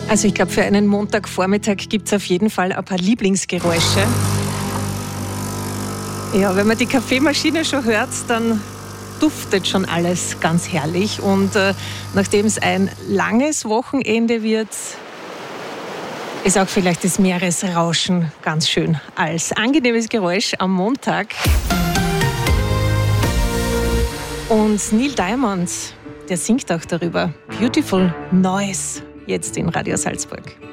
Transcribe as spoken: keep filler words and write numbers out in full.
Also ich glaube, für einen Montagvormittag gibt es auf jeden Fall ein paar Lieblingsgeräusche. Ja, wenn man die Kaffeemaschine schon hört, dann duftet schon alles ganz herrlich. Und äh, nachdem es ein langes Wochenende wird, ist auch vielleicht das Meeresrauschen ganz schön als angenehmes Geräusch am Montag. Und Neil Diamond, der singt auch darüber. Beautiful Noise, jetzt in Radio Salzburg.